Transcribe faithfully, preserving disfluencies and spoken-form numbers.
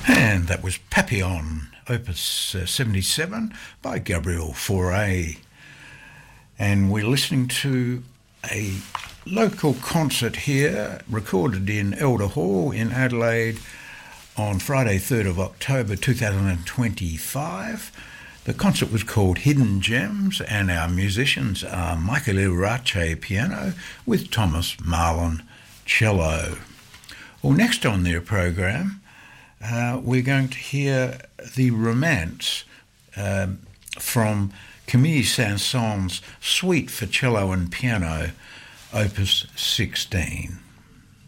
And that was Papillon, Opus uh, seventy-seven by Gabriel Fauré. And we're listening to a local concert here, recorded in Elder Hall in Adelaide on Friday, third of October two thousand twenty-five. The concert was called Hidden Gems, and our musicians are Michael Irache piano with Thomas Marlon cello. Well, next on their program, uh, we're going to hear the Romance um, from Camille Saint-Saëns' Suite for Cello and Piano, Opus sixteen.